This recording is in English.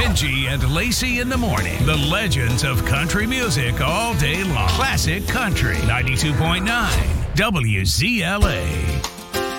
Benji and Lacey in the morning. The legends of country music all day long. Classic Country 92.9 WZLA.